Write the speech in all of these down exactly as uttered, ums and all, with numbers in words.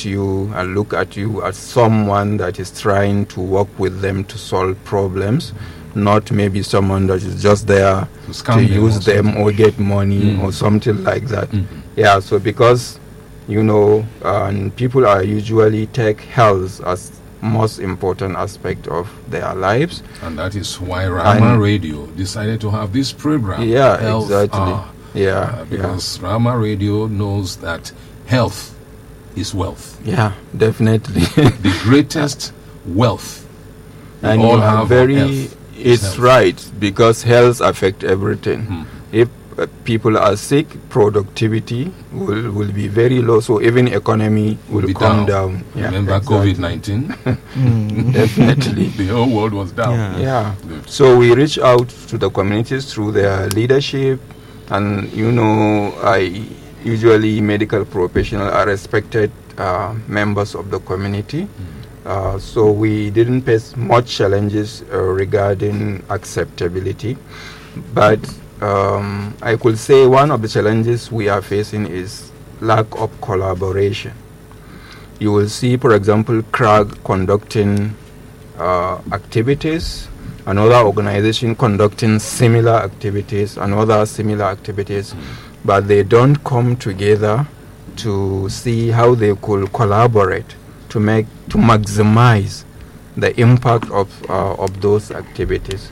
at you and look at you as someone that is trying to work with them to solve problems, not maybe someone that is just there to, to use them, them or get money mm. or something like that. Mm-hmm. Yeah, so because, you know, uh, and people are usually take health as most important aspect of their lives. And that is why Rama and Radio decided to have this program. Yeah, Health exactly. Hour. Yeah, uh, because yeah. Rama Radio knows that health is wealth. Yeah, definitely. The greatest wealth. And all you are have very, health it's health. Right, because health affects everything. Hmm. If uh, people are sick, productivity will, will be very low, so even economy will, will come down. down. Yeah, Remember exactly. COVID nineteen? mm. Definitely. The whole world was down. Yeah. yeah. So we reach out to the communities through their leadership, and you know, I usually medical professionals are respected uh, members of the community. Mm. Uh, so we didn't face much challenges uh, regarding acceptability, but um, I could say one of the challenges we are facing is lack of collaboration. You will see, for example, C R A G conducting uh, activities, another organization conducting similar activities, another similar activities, mm. but they don't come together to see how they could collaborate to make to maximize the impact of uh, of those activities.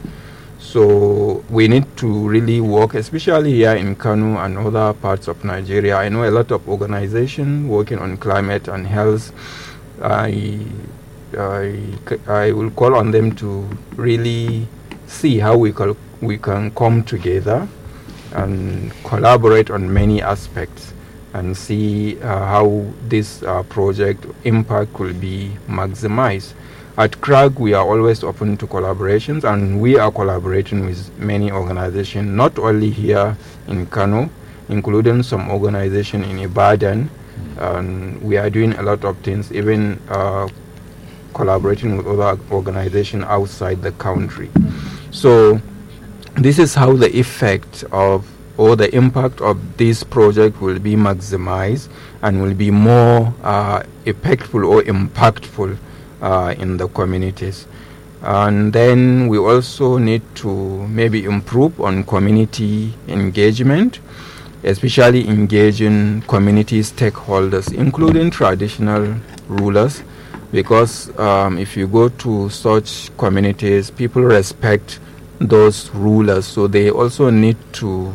So we need to really work, especially here in Kano and other parts of Nigeria. I know a lot of organizations working on climate and health. I, I, I will call on them to really see how we, col- we can come together and collaborate on many aspects and see uh, how this uh, project impact could be maximized. At C R A G, we are always open to collaborations, and we are collaborating with many organizations, not only here in Kano, including some organization in Ibadan. Mm. And we are doing a lot of things, even uh, collaborating with other organizations outside the country. Mm. So this is how the effect of or the impact of this project will be maximized and will be more uh, effectful or impactful Uh, in the communities. And then we also need to maybe improve on community engagement, especially engaging community stakeholders, including traditional rulers, because um, if you go to such communities, people respect those rulers, so they also need to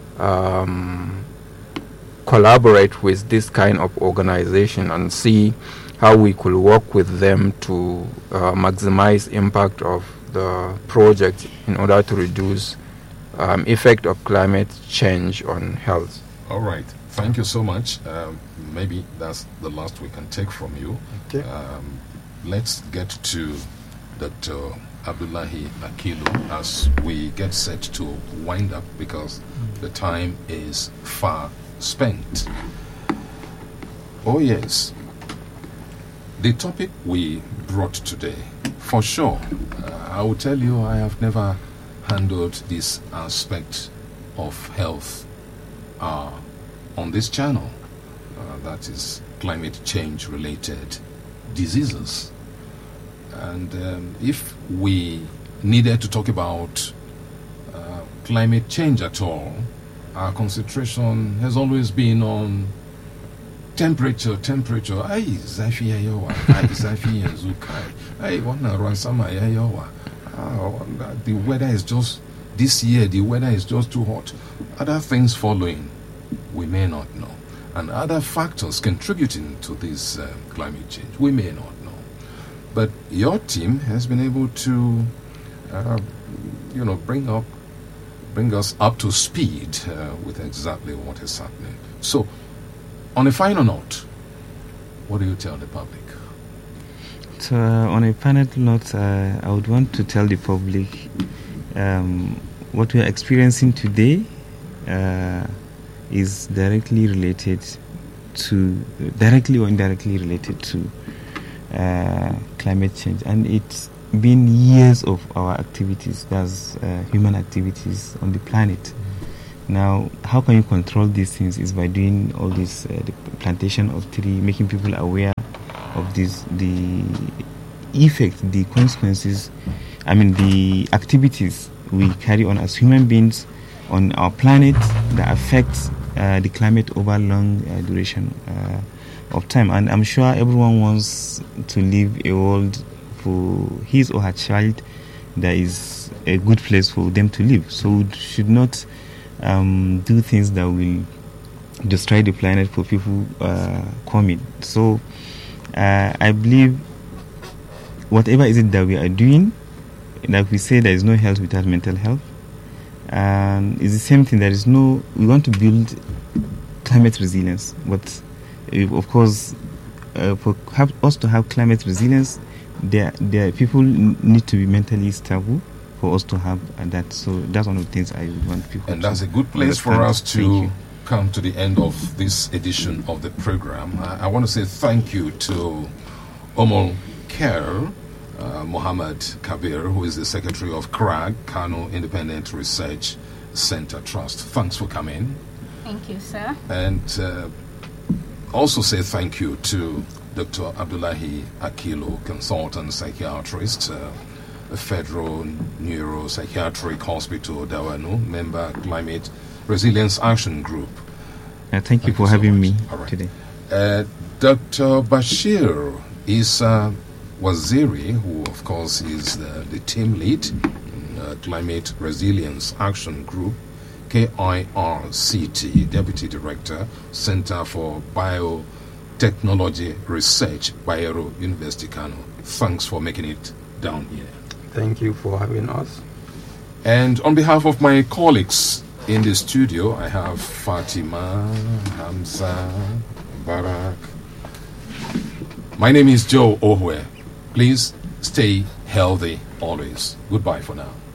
um, collaborate with this kind of organization and see how we could work with them to uh, maximize impact of the project in order to reduce um, effect of climate change on health. All right. Thank you so much. Um, maybe that's the last we can take from you. Okay. Um, let's get to Doctor Abdullahi Akilu as we get set to wind up because mm. the time is far spent. Oh, yes. The topic we brought today, for sure, uh, I will tell you I have never handled this aspect of health uh, on this channel. Uh, that is climate change related diseases. And um, if we needed to talk about uh, climate change at all, our concentration has always been on temperature, temperature. Ay, zafi ya yawa. Ay, zafi yanzu kai. Ay, wannan ruwan sama ya yawa. The weather is just, this year, the weather is just too hot. Other things following, we may not know. And other factors contributing to this uh, climate change, we may not know. But your team has been able to, uh, you know, bring up, bring us up to speed uh, with exactly what is happening. So, on a final note, what do you tell the public? So, uh, on a final note, uh, I would want to tell the public um, what we are experiencing today uh, is directly related to, directly or indirectly related to uh, climate change. And it's been years of our activities, that's uh, human activities on the planet. Now, how can you control these things is by doing all these uh, the plantation of tree, making people aware of this, the effect, the consequences, I mean the activities we carry on as human beings on our planet that affects uh, the climate over long uh, duration uh, of time. And I'm sure everyone wants to live a world for his or her child that is a good place for them to live. So we should not um, do things that will destroy the planet for people uh, coming. So uh, I believe whatever is it that we are doing, like we say, there is no health without mental health. And it's the same thing. There is no. We want to build climate resilience, but uh, of course, uh, for have, us to have climate resilience, there, there people need to be mentally stable for us to have uh, that. So that's one of the things I would want people. And to that's a good place understand. for us to come to the end of this edition of the program. I, I want to say thank you to Omol Kerr. Uh, Mohammed Kabir, who is the Secretary of C R A G, Kano Independent Research Center Trust. Thanks for coming. Thank you, sir. And uh, also say thank you to Doctor Abdullahi Akilu, consultant psychiatrist, uh, Federal Neuropsychiatric Hospital, Dawanu, member Climate Resilience Action Group. Uh, thank, thank you for you so having much. me right. today. Uh, Doctor Bashir is uh, Waziri, who of course is the, the team lead in uh, Climate Resilience Action Group, K I R C T, Deputy Director, Center for Biotechnology Research, Bayero University, Kano. Thanks for making it down here. Thank you for having us. And on behalf of my colleagues in the studio, I have Fatima, Hamza, Barak. My name is Joe Ohwe. Please stay healthy always. Goodbye for now.